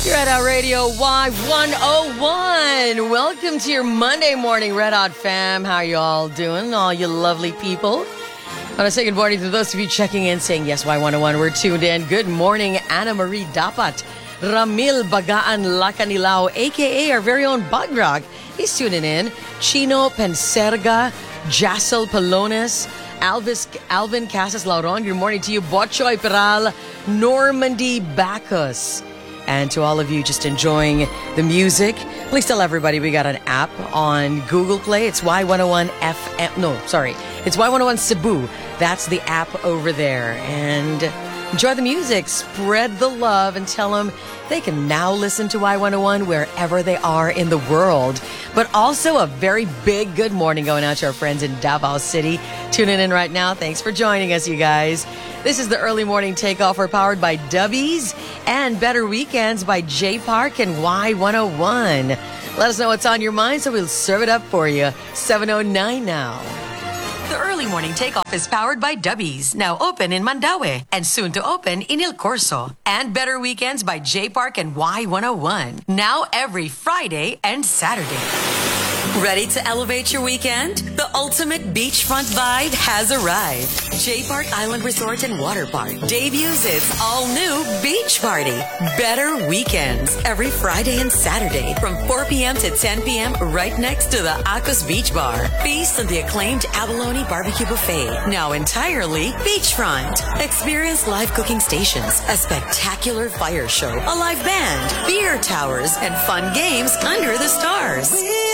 You're at our Radio Y101. Welcome to your Monday morning, Red Hot fam. How are you all doing? All you lovely people. I want to say good morning to those of you checking in, saying yes, Y101. We're tuned in. Good morning, Anna Marie Dapat. Ramil Bagaan Lacanilao, a.k.a. our very own Bagrag. He's tuning in. Chino Penserga, Jassel Palones, Alvin Casas Lauron. Good morning to you. Bochoy Peral, Normandy Bacchus. And to all of you just enjoying the music, please tell everybody we got an app on Google Play. It's Y101 FM. No, sorry. It's Y101 Cebu. That's the app over there. And enjoy the music. Spread the love and tell them they can now listen to Y101 wherever they are in the world. But also a very big good morning going out to our friends in Davao City. Tuning in right now. Thanks for joining us, you guys. This is the early morning takeoff. We're powered by Dubbies and Better Weekends by J Park and Y101. Let us know what's on your mind so we'll serve it up for you. 7:09 now. The early morning takeoff is powered by Dubbies, now open in Mandaue and soon to open in El Corso. And Better Weekends by J Park and Y101, now every Friday and Saturday. Ready to elevate your weekend? The ultimate beachfront vibe has arrived. J Park Island Resort and Water Park debuts its all-new beach party. Better Weekends every Friday and Saturday from 4 p.m. to 10 p.m. right next to the Acos Beach Bar. Feast on the acclaimed Abalone Barbecue Buffet, now entirely beachfront. Experience live cooking stations, a spectacular fire show, a live band, beer towers, and fun games under the stars.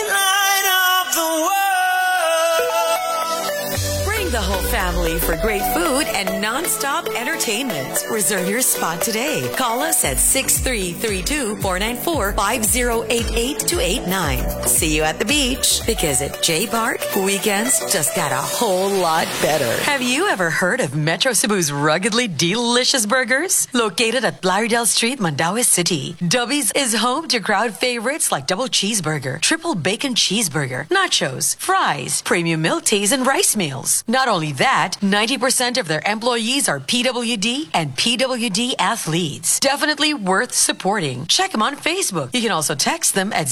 Bring the whole family for great food and non-stop entertainment. Reserve your spot today. Call us at 6332-494-5088-89. See you at the beach, because at J Park, weekends just got a whole lot better. Have you ever heard of Metro Cebu's ruggedly delicious burgers? Located at Lauderdale Street, Mandaue City, Dubbies is home to crowd favorites like double cheeseburger, triple bacon cheeseburger, nachos, fries, premium milk teas, and rice meals. Not only that, 90% of their employees are PWD and PWD athletes. Definitely worth supporting. Check them on Facebook. You can also text them at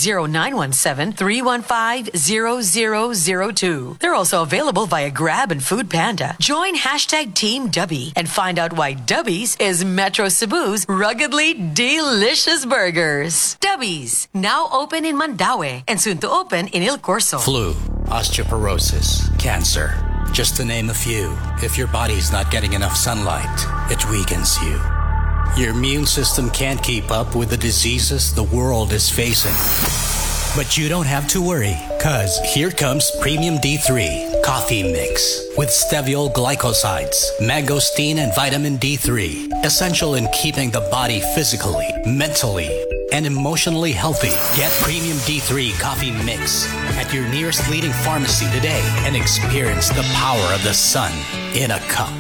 0917-315-0002. They're also available via Grab and Food Panda. Join hashtag Team Dubby and find out why Dubbies is Metro Cebu's ruggedly delicious burgers. Dubbies, now open in Mandaue and soon to open in El Corso. Flu, osteoporosis, cancer. Just to name a few, if your body's not getting enough sunlight, it weakens you. Your immune system can't keep up with the diseases the world is facing. But you don't have to worry, cause here comes Premium D3 Coffee Mix with steviol glycosides, mangosteen, and vitamin D3. Essential in keeping the body physically, mentally, and emotionally healthy. Get Premium D3 Coffee Mix at your nearest leading pharmacy today and experience the power of the sun in a cup.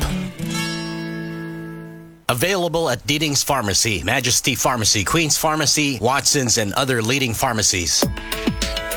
Available at Deeding's Pharmacy, Majesty Pharmacy, Queen's Pharmacy, Watson's, and other leading pharmacies.